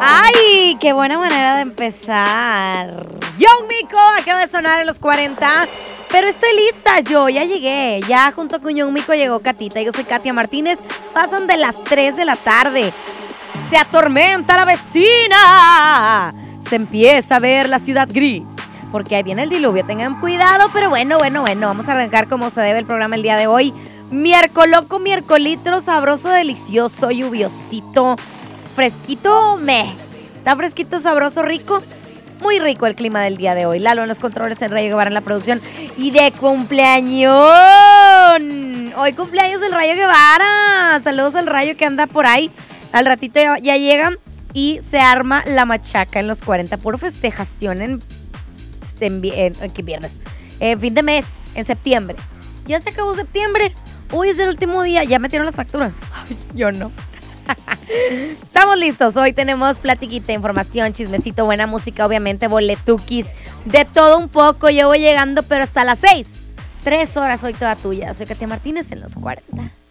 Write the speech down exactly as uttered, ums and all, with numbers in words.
¡Ay! ¡Qué buena manera de empezar! Young Miko acaba de sonar en los cuarenta, pero estoy lista, yo ya llegué. Ya junto con Young Miko llegó Katita. Yo soy Katia Martínez. Pasan de las tres de la tarde. Se atormenta la vecina. Se empieza a ver la ciudad gris, porque ahí viene el diluvio. Tengan cuidado, pero bueno, bueno, bueno. Vamos a arrancar como se debe el programa el día de hoy. Miércoloco, miércolitro, sabroso, delicioso, lluviosito, fresquito, me. Está fresquito, sabroso, rico. Muy rico el clima del día de hoy. Lalo en los controles, el Rayo Guevara en la producción. Y de cumpleaños. Hoy cumpleaños el Rayo Guevara. Saludos al Rayo que anda por ahí. Al ratito ya, ya llegan y se arma la machaca en los cuarenta. Puro festejación en, en, en, en ¿qué viernes? En fin de mes, en septiembre. Ya se acabó septiembre. Hoy es el último día. Ya metieron las facturas. Ay, yo no. Estamos listos. Hoy tenemos platiquita, información, chismecito, buena música, obviamente, boletuquis, de todo un poco. Yo voy llegando, pero hasta las seis. Tres horas hoy toda tuya. Soy Katia Martínez en los cuarenta.